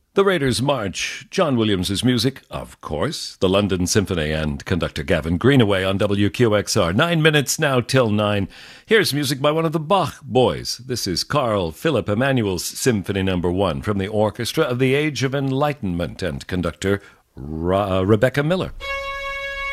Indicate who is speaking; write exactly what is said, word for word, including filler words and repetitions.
Speaker 1: The Raiders March, John Williams' music, of course, the London Symphony, and conductor Gavin Greenaway on W Q X R. Nine minutes now till nine. Here's music by one of the Bach boys. This is Carl Philipp Emanuel's Symphony Number One from the Orchestra of the Age of Enlightenment and conductor Re- Rebecca Miller.